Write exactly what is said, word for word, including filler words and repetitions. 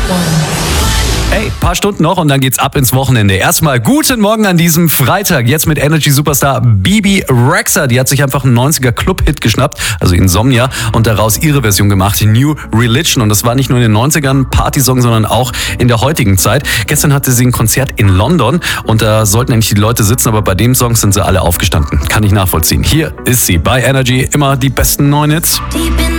Hey, paar Stunden noch und dann geht's ab ins Wochenende. Erstmal guten Morgen an diesem Freitag. Jetzt mit Energy-Superstar Bebe Rexha. Die hat sich einfach einen neunziger-Club-Hit geschnappt, also Insomnia, und daraus ihre Version gemacht, New Religion. Und das war nicht nur in den neunzigern Partysong, sondern auch in der heutigen Zeit. Gestern hatte sie ein Konzert in London und da sollten eigentlich die Leute sitzen, aber bei dem Song sind sie alle aufgestanden. Kann ich nachvollziehen. Hier ist sie bei Energy, immer die besten neuen Hits.